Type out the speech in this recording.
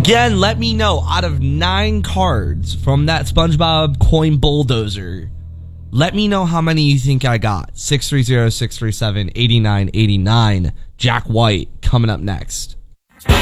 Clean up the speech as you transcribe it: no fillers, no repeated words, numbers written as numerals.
Again, let me know, out of 9 cards from that SpongeBob coin bulldozer, let me know how many you think I got. 630-637-8989. Jack White coming up next.